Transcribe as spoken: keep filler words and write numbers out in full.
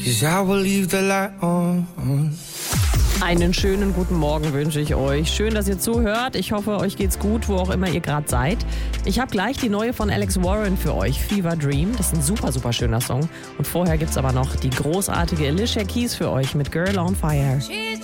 'cause I will leave the light on. Einen schönen guten Morgen wünsche ich euch. Schön, dass ihr zuhört. Ich hoffe, euch geht's gut, wo auch immer ihr gerade seid. Ich habe gleich die neue von Alex Warren für euch, Fever Dream. Das ist ein super, super schöner Song. Und vorher gibt's aber noch die großartige Alicia Keys für euch mit Girl on Fire. She's